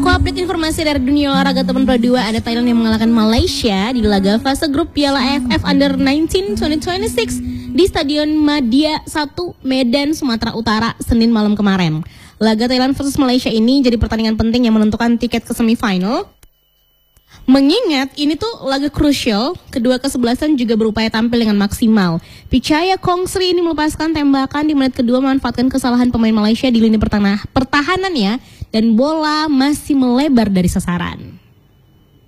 Info update informasi dari dunia olahraga teman Pro 2, ada Thailand yang mengalahkan Malaysia di laga fase grup Piala AFF Under-19 2026 di Stadion Madia 1 Medan, Sumatera Utara, Senin malam kemarin. Laga Thailand versus Malaysia ini jadi pertandingan penting yang menentukan tiket ke semifinal. Mengingat ini tuh laga krusial, kedua kesebelasan juga berupaya tampil dengan maksimal. Pichaya Kongsri ini melepaskan tembakan di menit kedua memanfaatkan kesalahan pemain Malaysia di lini pertahanannya dan bola masih melebar dari sasaran.